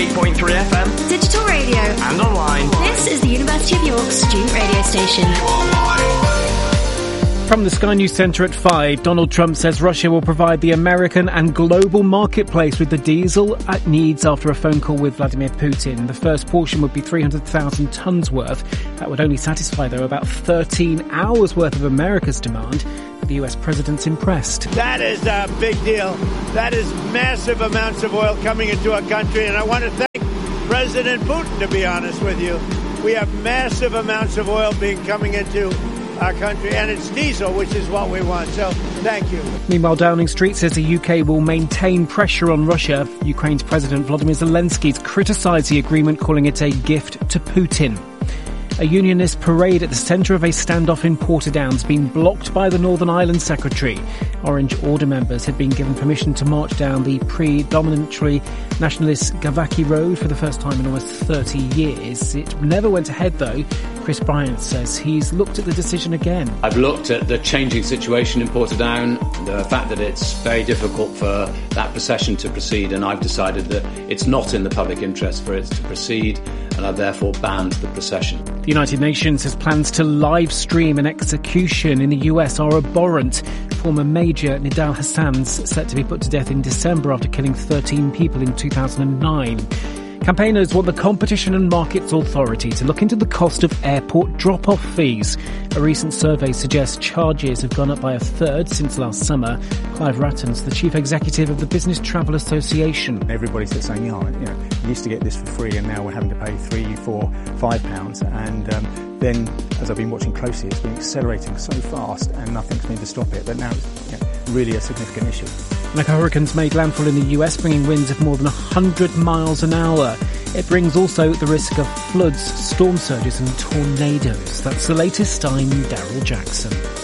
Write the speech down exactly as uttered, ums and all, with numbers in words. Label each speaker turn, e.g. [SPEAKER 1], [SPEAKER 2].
[SPEAKER 1] ninety-eight point three F M,
[SPEAKER 2] digital radio,
[SPEAKER 1] and online.
[SPEAKER 2] This is the University of York student radio station.
[SPEAKER 3] From the Sky News Centre at five, Donald Trump says Russia will provide the American and global marketplace with the diesel it needs after a phone call with Vladimir Putin. The first portion would be three hundred thousand tonnes worth. That would only satisfy, though, about thirteen hours worth of America's demand. But the U S president's impressed.
[SPEAKER 4] That is a big deal. That is massive amounts of oil coming into our country. And I want to thank President Putin, to be honest with you. We have massive amounts of oil being coming into our country, and it's diesel, which is what we want. So, thank you.
[SPEAKER 3] Meanwhile, Downing Street says the U K will maintain pressure on Russia. Ukraine's President Volodymyr Zelensky's criticised the agreement, calling it a gift to Putin. A unionist parade at the centre of a standoff in Portadown's been blocked by the Northern Ireland Secretary. Orange Order members had been given permission to march down the predominantly nationalist Gavaki Road for the first time in almost thirty years. It never went ahead, though. Chris Bryant says he's looked at the decision again.
[SPEAKER 5] I've looked at the changing situation in Portadown, the fact that it's very difficult for that procession to proceed, and I've decided that it's not in the public interest for it to proceed, and I've therefore banned the procession.
[SPEAKER 3] The United Nations has plans to live stream an execution in the U S are abhorrent. Former Major Nidal Hassan's set to be put to death in December after killing thirteen people in two thousand nine. Campaigners want the Competition and Markets Authority to look into the cost of airport drop-off fees. A recent survey suggests charges have gone up by a third since last summer. Clive Ratton's the chief executive of the Business Travel Association.
[SPEAKER 6] Everybody's saying, yeah, you know, we used to get this for free and now we're having to pay three, four, five pounds. And um, then, as I've been watching closely, it's been accelerating so fast and nothing's been to stop it. But now it's you know, really a significant issue.
[SPEAKER 3] Like hurricanes made landfall in the U S, bringing winds of more than one hundred miles an hour. It brings also the risk of floods, storm surges and tornadoes. That's the latest. I'm Daryl Jackson.